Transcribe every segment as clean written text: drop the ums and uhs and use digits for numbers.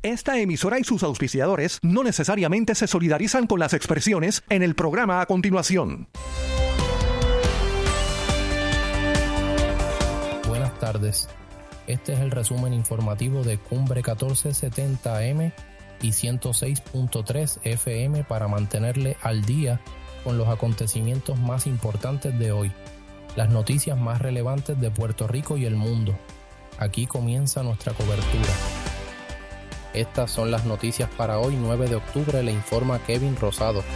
Esta emisora y sus auspiciadores no necesariamente se solidarizan con las expresiones en el programa a continuación. Buenas tardes. Este es el resumen informativo de Cumbre 1470 AM y 106.3 FM para mantenerle al día con los acontecimientos más importantes de hoy, las noticias más relevantes de Puerto Rico y el mundo. Aquí comienza nuestra cobertura. Estas son las noticias para hoy, 9 de octubre, le informa Kevin Rosado.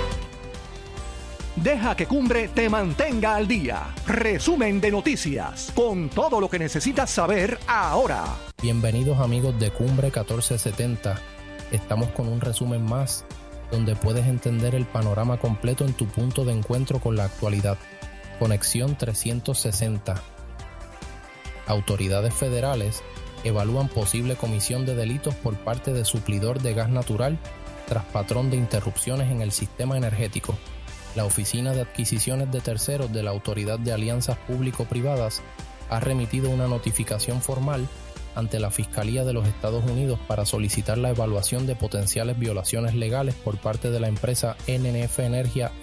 Deja que Cumbre te mantenga al día. Resumen de noticias, con todo lo que necesitas saber ahora. Bienvenidos amigos de Cumbre 1470. Estamos con un resumen más, donde puedes entender el panorama completo en tu punto de encuentro con la actualidad. Conexión 360. Autoridades federales evalúan posible comisión de delitos por parte de suplidor de gas natural tras patrón de interrupciones en el sistema energético. La Oficina de Adquisiciones de Terceros de la Autoridad de Alianzas Público-Privadas ha remitido una notificación formal ante la Fiscalía de los Estados Unidos para solicitar la evaluación de potenciales violaciones legales por parte de la empresa NNF Energia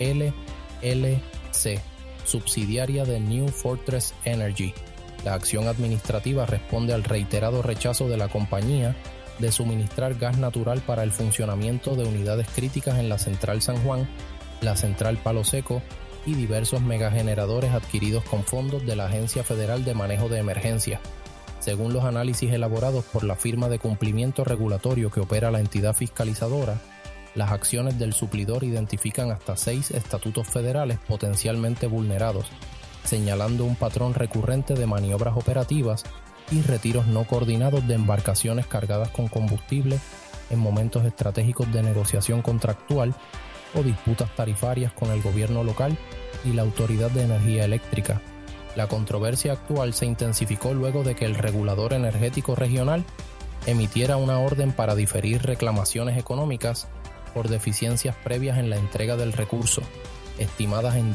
LLC, subsidiaria de New Fortress Energy. La acción administrativa responde al reiterado rechazo de la compañía de suministrar gas natural para el funcionamiento de unidades críticas en la Central San Juan, la Central Palo Seco y diversos megageneradores adquiridos con fondos de la Agencia Federal de Manejo de Emergencia. Según los análisis elaborados por la firma de cumplimiento regulatorio que opera la entidad fiscalizadora, las acciones del suplidor identifican hasta 6 estatutos federales potencialmente vulnerados, señalando un patrón recurrente de maniobras operativas y retiros no coordinados de embarcaciones cargadas con combustible en momentos estratégicos de negociación contractual o disputas tarifarias con el gobierno local y la Autoridad de Energía Eléctrica. La controversia actual se intensificó luego de que el regulador energético regional emitiera una orden para diferir reclamaciones económicas por deficiencias previas en la entrega del recurso, estimadas en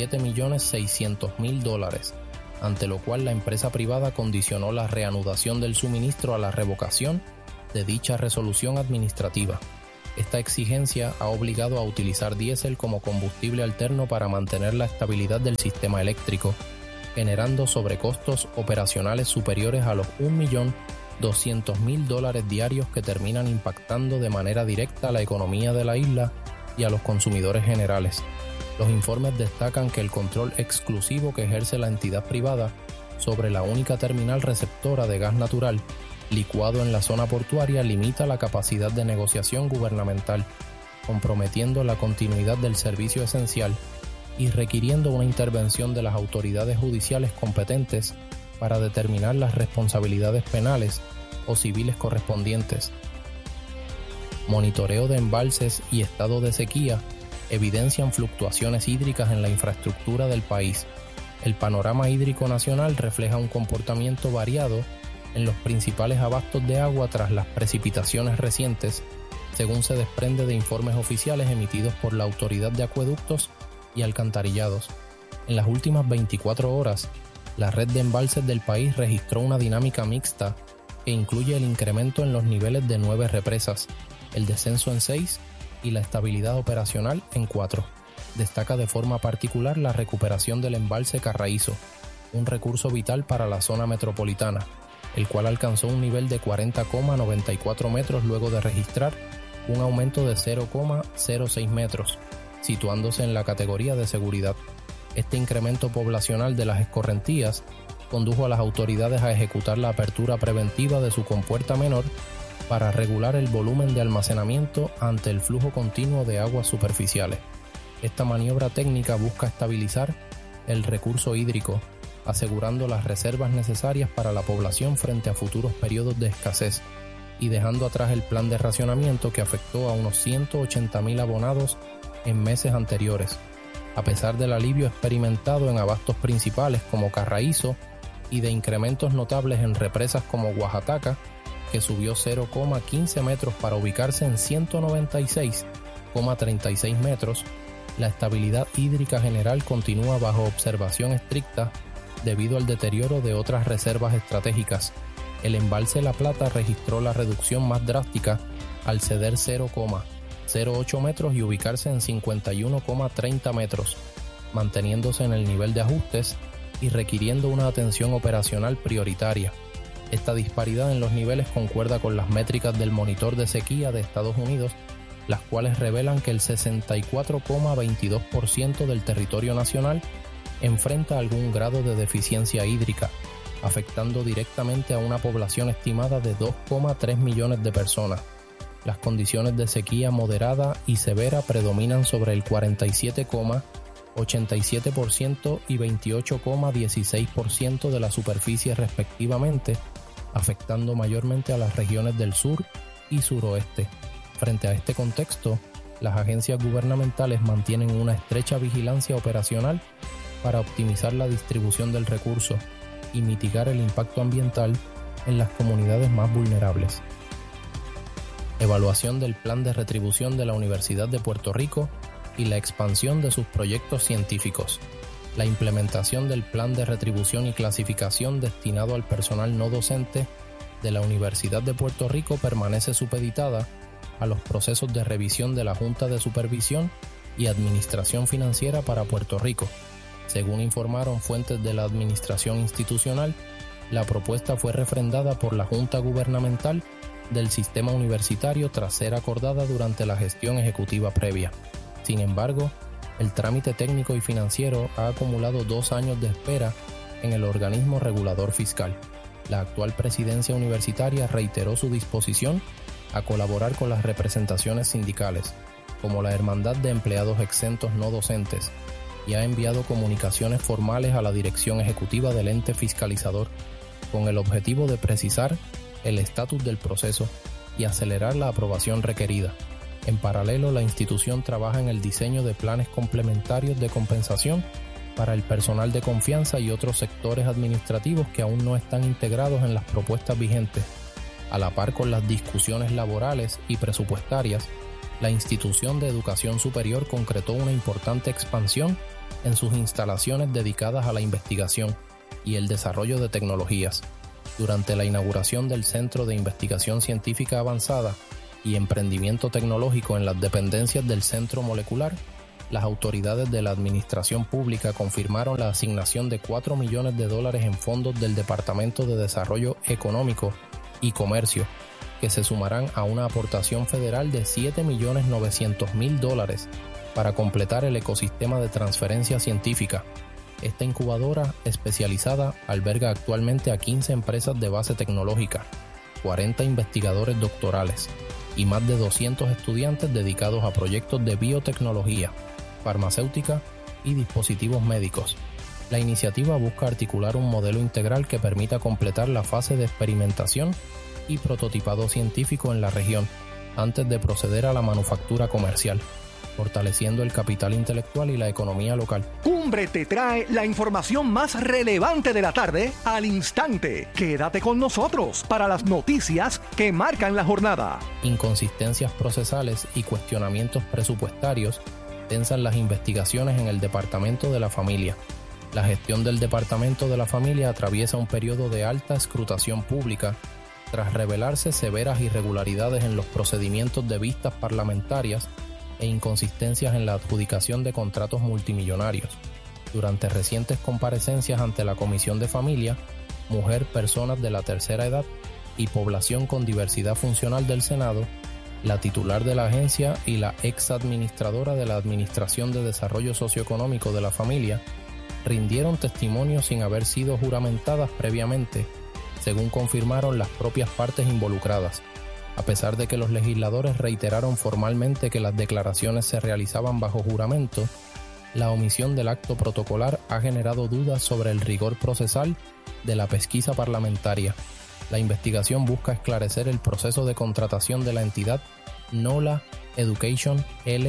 $17.600.000, ante lo cual la empresa privada condicionó la reanudación del suministro a la revocación de dicha resolución administrativa. Esta exigencia ha obligado a utilizar diésel como combustible alterno para mantener la estabilidad del sistema eléctrico, generando sobrecostos operacionales superiores a los $1.200.000 diarios que terminan impactando de manera directa a la economía de la isla y a los consumidores generales. Los informes destacan que el control exclusivo que ejerce la entidad privada sobre la única terminal receptora de gas natural licuado en la zona portuaria limita la capacidad de negociación gubernamental, comprometiendo la continuidad del servicio esencial y requiriendo una intervención de las autoridades judiciales competentes para determinar las responsabilidades penales o civiles correspondientes. Monitoreo de embalses y estado de sequía evidencian fluctuaciones hídricas en la infraestructura del país. El panorama hídrico nacional refleja un comportamiento variado en los principales abastos de agua tras las precipitaciones recientes, según se desprende de informes oficiales emitidos por la Autoridad de Acueductos y Alcantarillados. En las últimas 24 horas, la red de embalses del país registró una dinámica mixta que incluye el incremento en los niveles de 9 represas, el descenso en 6 y la estabilidad operacional en 4. Destaca de forma particular la recuperación del embalse Carraízo, un recurso vital para la zona metropolitana, el cual alcanzó un nivel de 40,94 metros luego de registrar un aumento de 0,06 metros, situándose en la categoría de seguridad. Este incremento poblacional de las escorrentías condujo a las autoridades a ejecutar la apertura preventiva de su compuerta menor para regular el volumen de almacenamiento ante el flujo continuo de aguas superficiales. Esta maniobra técnica busca estabilizar el recurso hídrico, asegurando las reservas necesarias para la población frente a futuros periodos de escasez y dejando atrás el plan de racionamiento que afectó a unos 180,000 abonados en meses anteriores, a pesar del alivio experimentado en abastos principales como Carraízo y de incrementos notables en represas como Oaxaca, que subió 0,15 metros para ubicarse en 196,36 metros. La estabilidad hídrica general continúa bajo observación estricta debido al deterioro de otras reservas estratégicas, El embalse La Plata registró la reducción más drástica al ceder 0,08 metros y ubicarse en 51,30 metros, manteniéndose en el nivel de ajustes y requiriendo una atención operacional prioritaria. Esta disparidad en los niveles concuerda con las métricas del monitor de sequía de Estados Unidos, las cuales revelan que el 64,22% del territorio nacional enfrenta algún grado de deficiencia hídrica, afectando directamente a una población estimada de 2,3 millones de personas. Las condiciones de sequía moderada y severa predominan sobre el 47,87% y 28,16% de la superficie respectivamente, afectando mayormente a las regiones del sur y suroeste. Frente a este contexto, las agencias gubernamentales mantienen una estrecha vigilancia operacional para optimizar la distribución del recurso y mitigar el impacto ambiental en las comunidades más vulnerables. Evaluación del plan de retribución de la Universidad de Puerto Rico y la expansión de sus proyectos científicos. La implementación del plan de retribución y clasificación destinado al personal no docente de la Universidad de Puerto Rico permanece supeditada a los procesos de revisión de la Junta de Supervisión y Administración Financiera para Puerto Rico. Según informaron fuentes de la Administración Institucional, la propuesta fue refrendada por la Junta Gubernamental del Sistema Universitario tras ser acordada durante la gestión ejecutiva previa. Sin embargo, el trámite técnico y financiero ha acumulado 2 años de espera en el organismo regulador fiscal. La actual presidencia universitaria reiteró su disposición a colaborar con las representaciones sindicales, como la Hermandad de Empleados Exentos No Docentes, y ha enviado comunicaciones formales a la dirección ejecutiva del ente fiscalizador, con el objetivo de precisar el estatus del proceso y acelerar la aprobación requerida. En paralelo, la institución trabaja en el diseño de planes complementarios de compensación para el personal de confianza y otros sectores administrativos que aún no están integrados en las propuestas vigentes. A la par con las discusiones laborales y presupuestarias, la institución de educación superior concretó una importante expansión en sus instalaciones dedicadas a la investigación y el desarrollo de tecnologías. Durante la inauguración del Centro de Investigación Científica Avanzada y Emprendimiento Tecnológico en las dependencias del Centro Molecular, las autoridades de la Administración Pública confirmaron la asignación de $4 millones en fondos del Departamento de Desarrollo Económico y Comercio, que se sumarán a una aportación federal de $7.900.000 para completar el ecosistema de transferencia científica. Esta incubadora especializada alberga actualmente a 15 empresas de base tecnológica, 40 investigadores doctorales y más de 200 estudiantes dedicados a proyectos de biotecnología, farmacéutica y dispositivos médicos. La iniciativa busca articular un modelo integral que permita completar la fase de experimentación y prototipado científico en la región antes de proceder a la manufactura comercial, fortaleciendo el capital intelectual y la economía local. Cumbre te trae la información más relevante de la tarde al instante. Quédate con nosotros para las noticias que marcan la jornada. Inconsistencias procesales y cuestionamientos presupuestarios tensan las investigaciones en el Departamento de la Familia. La gestión del Departamento de la Familia atraviesa un periodo de alta escrutación pública tras revelarse severas irregularidades en los procedimientos de vistas parlamentarias e inconsistencias en la adjudicación de contratos multimillonarios. Durante recientes comparecencias ante la Comisión de Familia, Mujer, Personas de la Tercera Edad y Población con Diversidad Funcional del Senado, la titular de la agencia y la ex administradora de la Administración de Desarrollo Socioeconómico de la Familia rindieron testimonio sin haber sido juramentadas previamente, según confirmaron las propias partes involucradas. A pesar de que los legisladores reiteraron formalmente que las declaraciones se realizaban bajo juramento, la omisión del acto protocolar ha generado dudas sobre el rigor procesal de la pesquisa parlamentaria. La investigación busca esclarecer el proceso de contratación de la entidad NOLA Education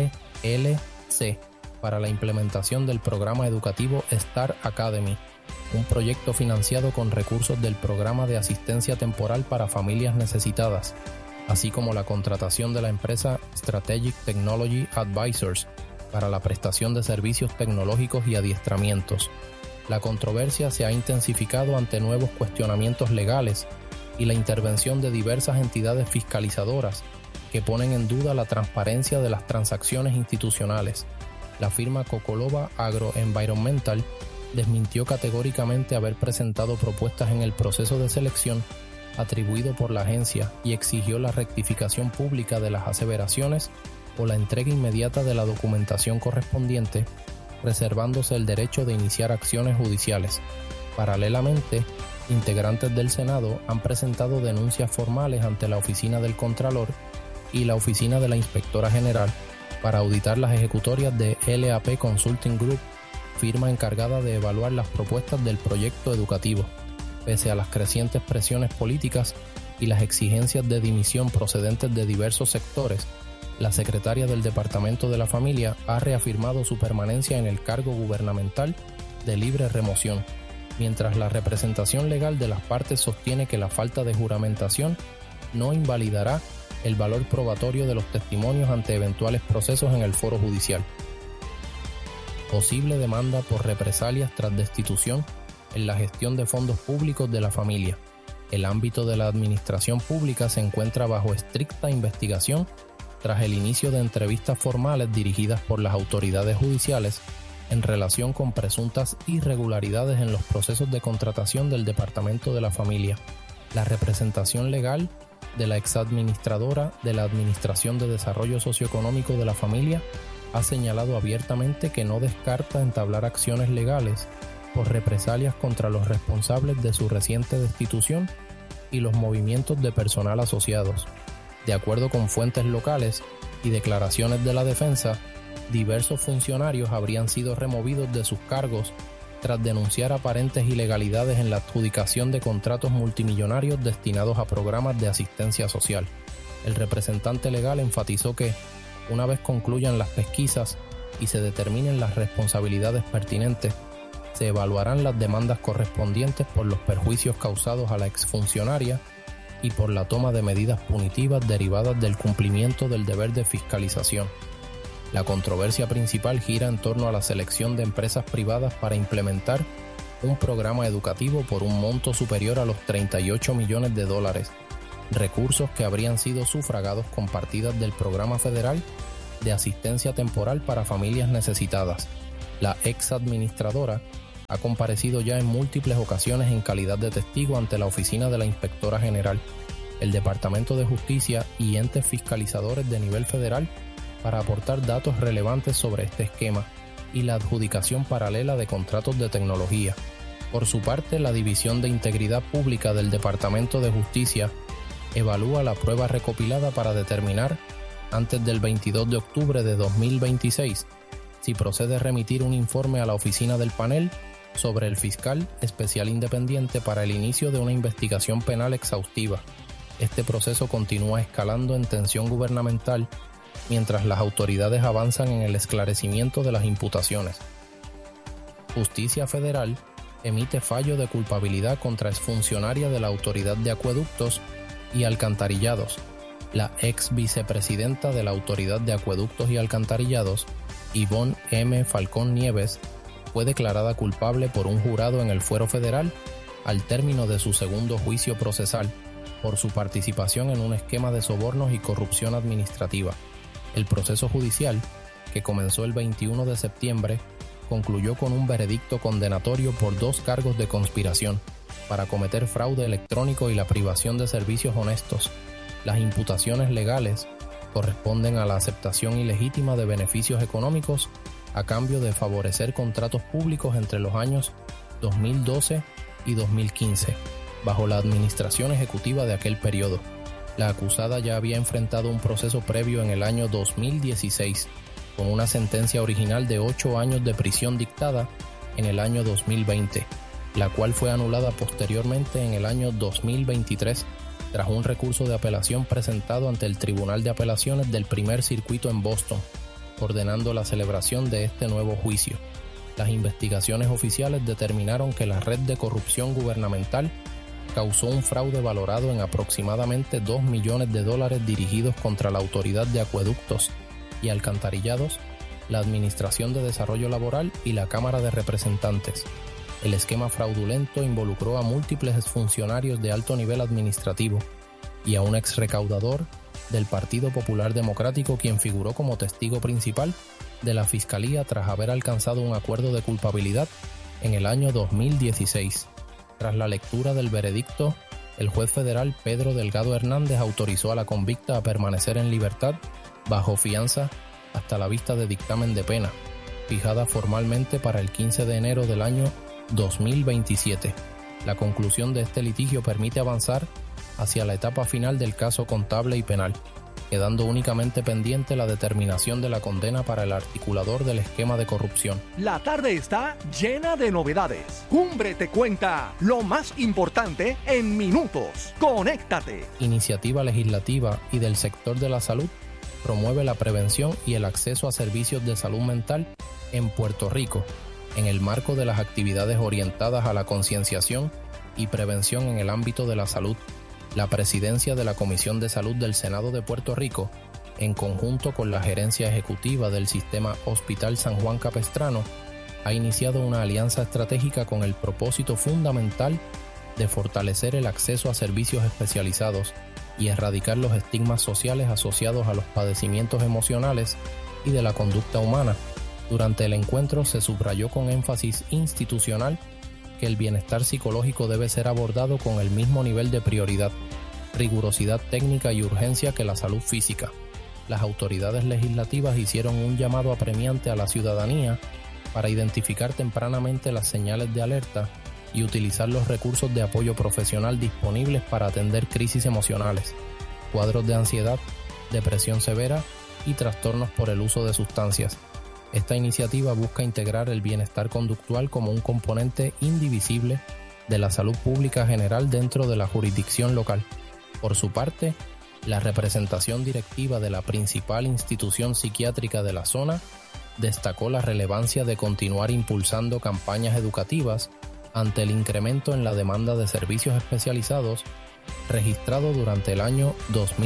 LLC para la implementación del programa educativo Star Academy, un proyecto financiado con recursos del Programa de Asistencia Temporal para Familias Necesitadas, así como la contratación de la empresa Strategic Technology Advisors para la prestación de servicios tecnológicos y adiestramientos. La controversia se ha intensificado ante nuevos cuestionamientos legales y la intervención de diversas entidades fiscalizadoras que ponen en duda la transparencia de las transacciones institucionales. La firma Cocolova Agroenvironmental desmintió categóricamente haber presentado propuestas en el proceso de selección atribuido por la agencia y exigió la rectificación pública de las aseveraciones o la entrega inmediata de la documentación correspondiente, reservándose el derecho de iniciar acciones judiciales. Paralelamente, integrantes del Senado han presentado denuncias formales ante la Oficina del Contralor y la Oficina de la Inspectora General para auditar las ejecutorias de LAP Consulting Group, firma encargada de evaluar las propuestas del proyecto educativo. Pese a las crecientes presiones políticas y las exigencias de dimisión procedentes de diversos sectores, la secretaria del Departamento de la Familia ha reafirmado su permanencia en el cargo gubernamental de libre remoción, mientras la representación legal de las partes sostiene que la falta de juramentación no invalidará el valor probatorio de los testimonios ante eventuales procesos en el foro judicial. Posible demanda por represalias tras destitución en la gestión de fondos públicos de la familia. El ámbito de la administración pública se encuentra bajo estricta investigación tras el inicio de entrevistas formales dirigidas por las autoridades judiciales en relación con presuntas irregularidades en los procesos de contratación del Departamento de la Familia. La representación legal de la exadministradora de la Administración de Desarrollo Socioeconómico de la Familia ha señalado abiertamente que no descarta entablar acciones legales por represalias contra los responsables de su reciente destitución y los movimientos de personal asociados. De acuerdo con fuentes locales y declaraciones de la defensa, diversos funcionarios habrían sido removidos de sus cargos tras denunciar aparentes ilegalidades en la adjudicación de contratos multimillonarios destinados a programas de asistencia social. El representante legal enfatizó que, una vez concluyan las pesquisas y se determinen las responsabilidades pertinentes, se evaluarán las demandas correspondientes por los perjuicios causados a la exfuncionaria y por la toma de medidas punitivas derivadas del cumplimiento del deber de fiscalización. La controversia principal gira en torno a la selección de empresas privadas para implementar un programa educativo por un monto superior a los $38 millones, recursos que habrían sido sufragados con partidas del Programa Federal de Asistencia Temporal para Familias Necesitadas. La exadministradora ha comparecido ya en múltiples ocasiones en calidad de testigo ante la Oficina de la Inspectora General, el Departamento de Justicia y entes fiscalizadores de nivel federal para aportar datos relevantes sobre este esquema y la adjudicación paralela de contratos de tecnología. Por su parte, la División de Integridad Pública del Departamento de Justicia evalúa la prueba recopilada para determinar, antes del 22 de octubre de 2026, si procede remitir un informe a la oficina del panel sobre el fiscal especial independiente para el inicio de una investigación penal exhaustiva. Este proceso continúa escalando en tensión gubernamental mientras las autoridades avanzan en el esclarecimiento de las imputaciones. Justicia Federal emite fallo de culpabilidad contra exfuncionaria de la Autoridad de Acueductos y Alcantarillados. La ex vicepresidenta de la Autoridad de Acueductos y Alcantarillados, Ivonne M. Falcón Nieves, fue declarada culpable por un jurado en el fuero federal al término de su segundo juicio procesal por su participación en un esquema de sobornos y corrupción administrativa. El proceso judicial, que comenzó el 21 de septiembre, concluyó con un veredicto condenatorio por 2 cargos de conspiración para cometer fraude electrónico y la privación de servicios honestos. Las imputaciones legales corresponden a la aceptación ilegítima de beneficios económicos a cambio de favorecer contratos públicos entre los años 2012 y 2015, bajo la administración ejecutiva de aquel periodo. La acusada ya había enfrentado un proceso previo en el año 2016, con una sentencia original de 8 años de prisión dictada en el año 2020, la cual fue anulada posteriormente en el año 2023 tras un recurso de apelación presentado ante el Tribunal de Apelaciones del Primer Circuito en Boston, ordenando la celebración de este nuevo juicio. Las investigaciones oficiales determinaron que la red de corrupción gubernamental causó un fraude valorado en aproximadamente $2 millones dirigidos contra la Autoridad de Acueductos y Alcantarillados, la Administración de Desarrollo Laboral y la Cámara de Representantes. El esquema fraudulento involucró a múltiples exfuncionarios de alto nivel administrativo y a un ex recaudador del Partido Popular Democrático, quien figuró como testigo principal de la Fiscalía tras haber alcanzado un acuerdo de culpabilidad en el año 2016. Tras la lectura del veredicto, el juez federal Pedro Delgado Hernández autorizó a la convicta a permanecer en libertad bajo fianza hasta la vista de dictamen de pena, fijada formalmente para el 15 de enero del año 2027. La conclusión de este litigio permite avanzar hacia la etapa final del caso contable y penal, quedando únicamente pendiente la determinación de la condena para el articulador del esquema de corrupción. La tarde está llena de novedades. Cumbre te cuenta lo más importante en minutos. Conéctate. Iniciativa legislativa y del sector de la salud promueve la prevención y el acceso a servicios de salud mental en Puerto Rico, en el marco de las actividades orientadas a la concienciación y prevención en el ámbito de la salud. La presidencia de la Comisión de Salud del Senado de Puerto Rico, en conjunto con la gerencia ejecutiva del Sistema Hospital San Juan Capistrano, ha iniciado una alianza estratégica con el propósito fundamental de fortalecer el acceso a servicios especializados y erradicar los estigmas sociales asociados a los padecimientos emocionales y de la conducta humana. Durante el encuentro se subrayó con énfasis institucional que el bienestar psicológico debe ser abordado con el mismo nivel de prioridad, rigurosidad técnica y urgencia que la salud física. Las autoridades legislativas hicieron un llamado apremiante a la ciudadanía para identificar tempranamente las señales de alerta y utilizar los recursos de apoyo profesional disponibles para atender crisis emocionales, cuadros de ansiedad, depresión severa y trastornos por el uso de sustancias. Esta iniciativa busca integrar el bienestar conductual como un componente indivisible de la salud pública general dentro de la jurisdicción local. Por su parte, la representación directiva de la principal institución psiquiátrica de la zona destacó la relevancia de continuar impulsando campañas educativas ante el incremento en la demanda de servicios especializados registrado durante el año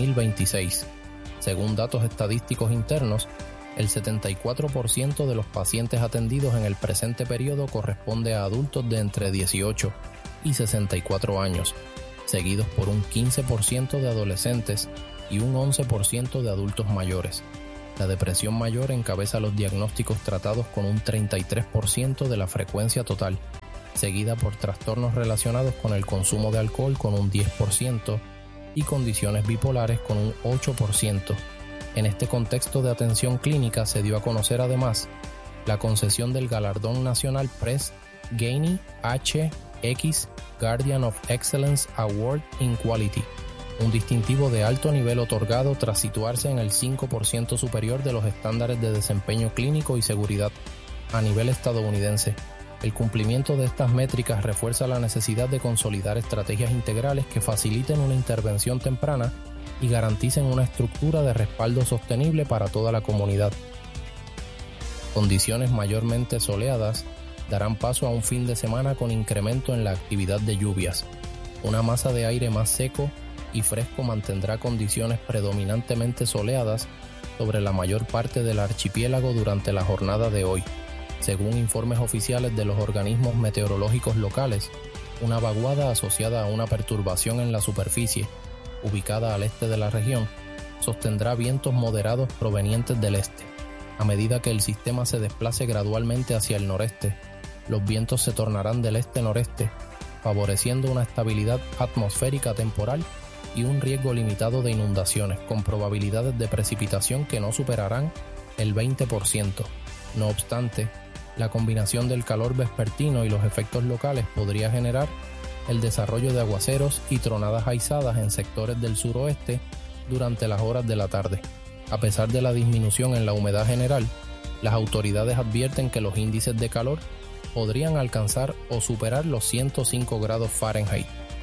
2026. Según datos estadísticos internos, el 74% de los pacientes atendidos en el presente periodo corresponde a adultos de entre 18 y 64 años, seguidos por un 15% de adolescentes y un 11% de adultos mayores. La depresión mayor encabeza los diagnósticos tratados con un 33% de la frecuencia total, seguida por trastornos relacionados con el consumo de alcohol con un 10% y condiciones bipolares con un 8%. En este contexto de atención clínica se dio a conocer además la concesión del galardón nacional Press Ganey HX Guardian of Excellence Award in Quality, un distintivo de alto nivel otorgado tras situarse en el 5% superior de los estándares de desempeño clínico y seguridad a nivel estadounidense. El cumplimiento de estas métricas refuerza la necesidad de consolidar estrategias integrales que faciliten una intervención temprana y garanticen una estructura de respaldo sostenible para toda la comunidad. Condiciones mayormente soleadas darán paso a un fin de semana con incremento en la actividad de lluvias. Una masa de aire más seco y fresco mantendrá condiciones predominantemente soleadas sobre la mayor parte del archipiélago durante la jornada de hoy. Según informes oficiales de los organismos meteorológicos locales, una vaguada asociada a una perturbación en la superficie, ubicada al este de la región, sostendrá vientos moderados provenientes del este. A medida que el sistema se desplace gradualmente hacia el noreste, los vientos se tornarán del este-noreste, favoreciendo una estabilidad atmosférica temporal y un riesgo limitado de inundaciones, con probabilidades de precipitación que no superarán el 20%. No obstante, la combinación del calor vespertino y los efectos locales podría generar el desarrollo de aguaceros y tronadas aisladas en sectores del suroeste durante las horas de la tarde. A pesar de la disminución en la humedad general, las autoridades advierten que los índices de calor podrían alcanzar o superar los 105 grados Fahrenheit,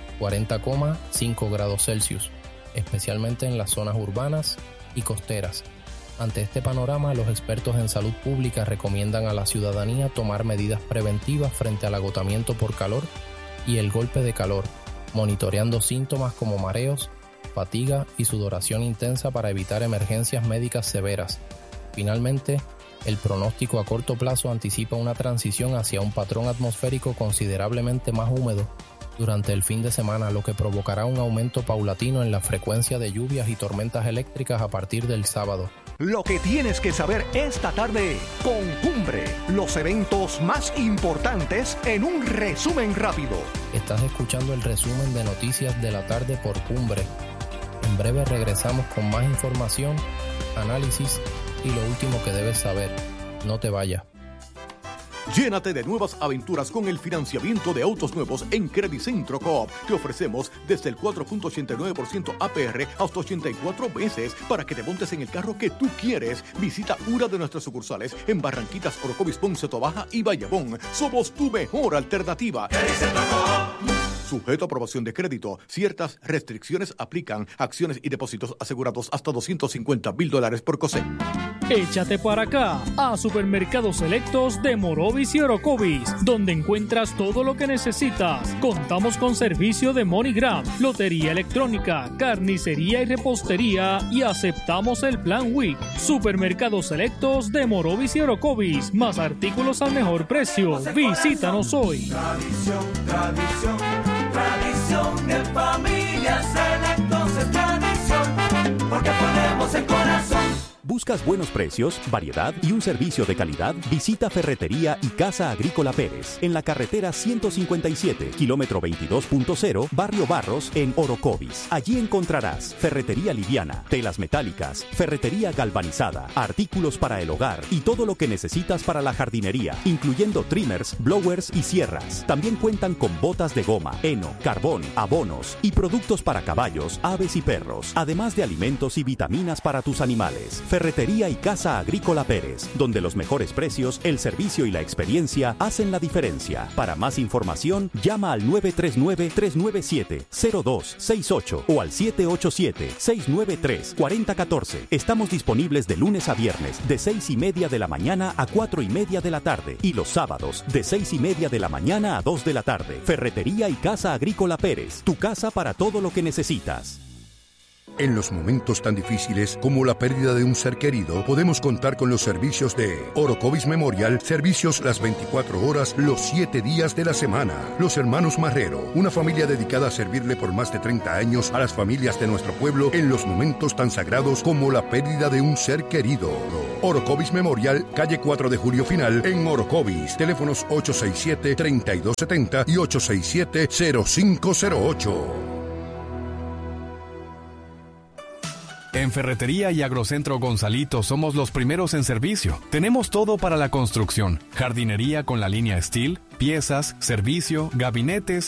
40,5 grados Celsius, especialmente en las zonas urbanas y costeras. Ante este panorama, los expertos en salud pública recomiendan a la ciudadanía tomar medidas preventivas frente al agotamiento por calor y el golpe de calor, monitoreando síntomas como mareos, fatiga y sudoración intensa para evitar emergencias médicas severas. Finalmente, El pronóstico a corto plazo anticipa una transición hacia un patrón atmosférico considerablemente más húmedo durante el fin de semana, lo que provocará un aumento paulatino en la frecuencia de lluvias y tormentas eléctricas a partir del sábado. Lo que tienes que saber esta tarde con Cumbre, los eventos más importantes en un resumen rápido. Estás escuchando el resumen de noticias de la tarde por Cumbre. En breve regresamos con más información, análisis y lo último que debes saber. No te vayas. Llénate de nuevas aventuras con el financiamiento de autos nuevos en Credicentro Coop. Te ofrecemos desde el 4.89% APR hasta 84 meses para que te montes en el carro que tú quieres. Visita una de nuestras sucursales en Barranquitas, Orocovis, Ponce, Tobaja y Bayamón. Somos tu mejor alternativa. Credicentro Coop. Sujeto a aprobación de crédito. Ciertas restricciones aplican. Acciones y depósitos asegurados hasta $250,000 por COSEC. Échate para acá a Supermercados Selectos de Morovis y Orocovis, donde encuentras todo lo que necesitas. Contamos con servicio de MoneyGram, lotería electrónica, carnicería y repostería y aceptamos el plan WIC. Supermercados Selectos de Morovis y Orocovis, más artículos al mejor precio. Visítanos hoy. Tradición de familia, Selectos es tradición, porque ponemos el corazón. ¿Buscas buenos precios, variedad y un servicio de calidad? Visita Ferretería y Casa Agrícola Pérez en la carretera 157, kilómetro 22.0, Barrio Barros, en Orocovis. Allí encontrarás ferretería liviana, telas metálicas, ferretería galvanizada, artículos para el hogar y todo lo que necesitas para la jardinería, incluyendo trimmers, blowers y sierras. También cuentan con botas de goma, heno, carbón, abonos y productos para caballos, aves y perros, además de alimentos y vitaminas para tus animales. Ferretería y Casa Agrícola Pérez, donde los mejores precios, el servicio y la experiencia hacen la diferencia. Para más información, llama al 939-397-0268 o al 787-693-4014. Estamos disponibles de lunes a viernes de 6:30 de la mañana a 4:30 de la tarde y los sábados de 6:30 de la mañana a 2 de la tarde. Ferretería y Casa Agrícola Pérez, tu casa para todo lo que necesitas. En los momentos tan difíciles como la pérdida de un ser querido, podemos contar con los servicios de Orocovis Memorial, servicios las 24 horas, los 7 días de la semana. Los Hermanos Marrero, una familia dedicada a servirle por más de 30 años a las familias de nuestro pueblo en los momentos tan sagrados como la pérdida de un ser querido. Orocovis Memorial, calle 4 de Julio Final, en Orocovis. Teléfonos 867-3270 y 867-0508. En Ferretería y Agrocentro Gonzalito somos los primeros en servicio. Tenemos todo para la construcción. Jardinería con la línea Steel, piezas, servicio, gabinetes,